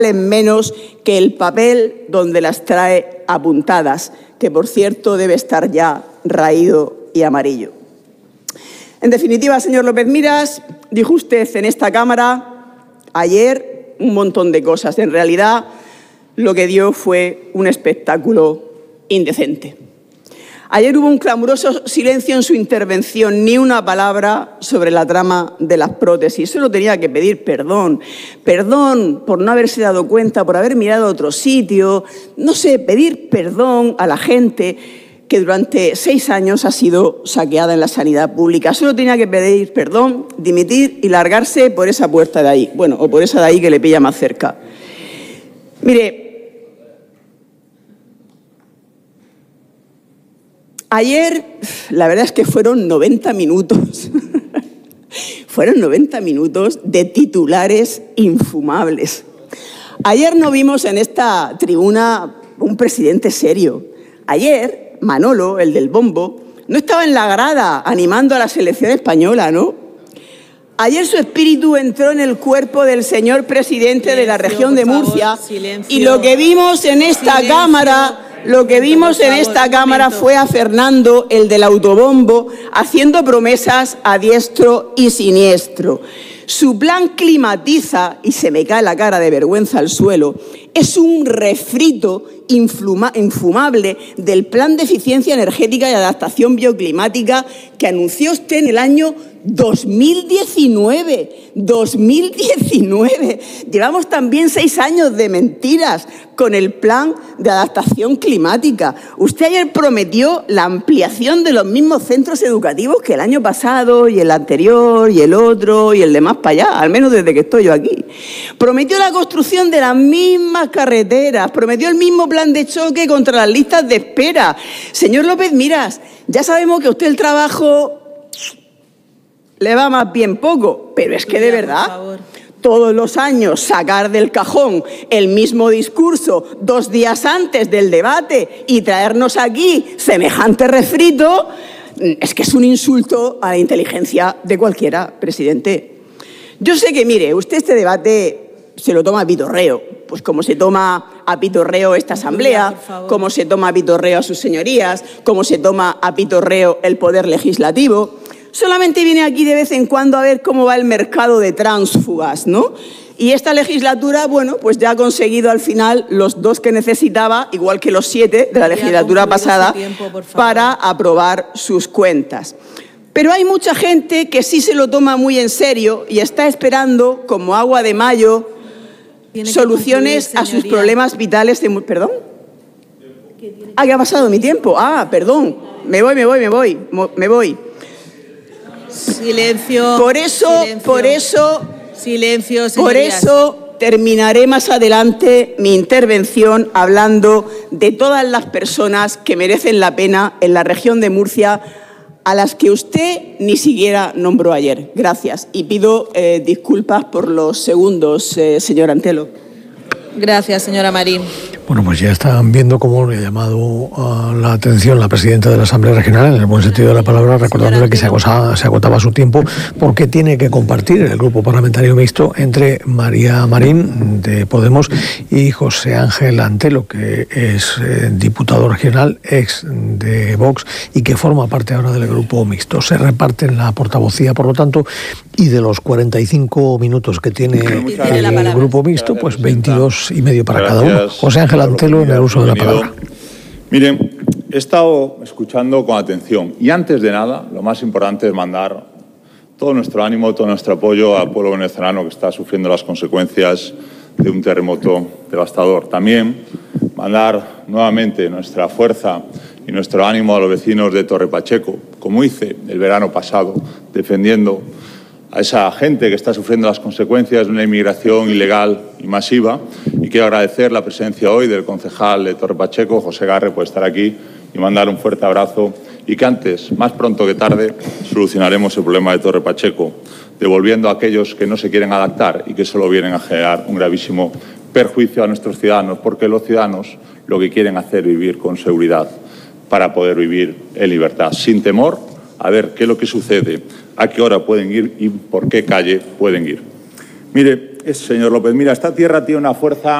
menos que el papel donde las trae apuntadas, que por cierto debe estar ya raído y amarillo. En definitiva, señor López Miras, dijo usted en esta Cámara ayer un montón de cosas. En realidad, lo que dio fue un espectáculo indecente. Ayer hubo un clamoroso silencio en su intervención, ni una palabra sobre la trama de las prótesis. Solo tenía que pedir perdón. Perdón por no haberse dado cuenta, por haber mirado a otro sitio. No sé, pedir perdón a la gente que durante 6 años ha sido saqueada en la sanidad pública. Solo tenía que pedir perdón, dimitir y largarse por esa puerta de ahí. Bueno, o por esa de ahí que le pilla más cerca. Mire, ayer, la verdad es que fueron 90 minutos. Fueron 90 minutos de titulares infumables. Ayer no vimos en esta tribuna un presidente serio. Ayer, Manolo, el del bombo, no estaba en la grada animando a la selección española, ¿no? Ayer su espíritu entró en el cuerpo del señor presidente de la región de Murcia, y lo que vimos en esta Cámara... Lo que vimos en esta Cámara fue a Fernando, el del autobombo, haciendo promesas a diestro y siniestro. Su plan Climatiza, y se me cae la cara de vergüenza al suelo, es un refrito infumable del Plan de Eficiencia Energética y Adaptación Bioclimática que anunció usted en el año 2019. 2019. Llevamos también 6 años de mentiras con el plan de adaptación climática. Usted ayer prometió la ampliación de los mismos centros educativos que el año pasado y el anterior y el otro y el de más para allá, al menos desde que estoy yo aquí. Prometió la construcción de las mismas carreteras, prometió el mismo plan de choque contra las listas de espera. Señor López Miras, ya sabemos que a usted el trabajo le va más bien poco, pero es que de verdad, todos los años sacar del cajón el mismo discurso 2 días antes del debate y traernos aquí semejante refrito, es que es un insulto a la inteligencia de cualquiera, presidente. Yo sé que, mire, usted este debate se lo toma a pitorreo, pues como se toma a pitorreo esta asamblea, como se toma a pitorreo a sus señorías, como se toma a pitorreo el poder legislativo. Solamente viene aquí de vez en cuando a ver cómo va el mercado de tránsfugas, ¿no? Y esta legislatura, bueno, pues ya ha conseguido al final los 2 que necesitaba, igual que los 7 de la legislatura pasada, para aprobar sus cuentas. Pero hay mucha gente que sí se lo toma muy en serio y está esperando, como agua de mayo, soluciones a sus problemas vitales. ¿Perdón? Ah, que ha pasado mi tiempo. Ah, perdón. Me voy. Silencio. Por eso terminaré más adelante mi intervención hablando de todas las personas que merecen la pena en la región de Murcia, a las que usted ni siquiera nombró ayer. Gracias. Y pido disculpas por los segundos, señor Antelo. Gracias, señora Marín. Bueno, pues ya están viendo cómo le ha llamado la atención la presidenta de la Asamblea Regional, en el buen sentido de la palabra, recordándole que se agotaba su tiempo porque tiene que compartir el grupo parlamentario mixto entre María Marín, de Podemos, y José Ángel Antelo, que es diputado regional, ex de Vox, y que forma parte ahora del grupo mixto. Se reparten la portavocía, por lo tanto, y de los 45 minutos que tiene el grupo mixto, pues 22 y medio para cada uno. José Ángel Antelo, en el uso de la palabra. Miren, he estado escuchando con atención y antes de nada, lo más importante es mandar todo nuestro ánimo, todo nuestro apoyo al pueblo venezolano que está sufriendo las consecuencias de un terremoto devastador. También mandar nuevamente nuestra fuerza y nuestro ánimo a los vecinos de Torre Pacheco, como hice el verano pasado, defendiendo a esa gente que está sufriendo las consecuencias de una inmigración ilegal y masiva. Y quiero agradecer la presencia hoy del concejal de Torre Pacheco, José Garre, por estar aquí y mandar un fuerte abrazo, y que antes, más pronto que tarde, solucionaremos el problema de Torre Pacheco, devolviendo a aquellos que no se quieren adaptar y que solo vienen a generar un gravísimo perjuicio a nuestros ciudadanos, porque los ciudadanos lo que quieren hacer es vivir con seguridad para poder vivir en libertad, sin temor a ver qué es lo que sucede, a qué hora pueden ir y por qué calle pueden ir. Mire, Señor López, mira, esta tierra tiene una fuerza